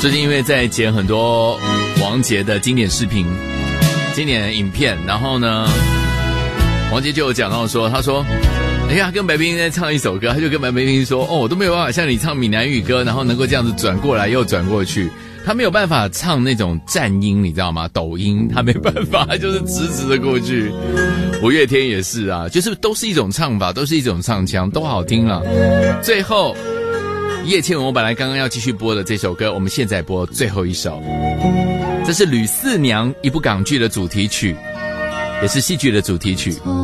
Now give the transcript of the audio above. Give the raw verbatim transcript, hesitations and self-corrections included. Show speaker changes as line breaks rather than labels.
最近因为在剪很多王杰的经典视频、经典影片，然后呢，王杰就有讲到说，他说，哎呀，跟白冰在唱一首歌，他就跟白冰说，哦，我都没有办法像你唱闽南语歌，然后能够这样子转过来又转过去。他没有办法唱那种颤音，你知道吗？抖音他没办法，他就是直直的过去。五月天也是啊，就是都是一种唱法，都是一种唱腔，都好听啊。最后，叶倩文我本来刚刚要继续播的这首歌，我们现在播最后一首。这是《吕四娘》一部港剧的主题曲，也是戏剧的主题曲。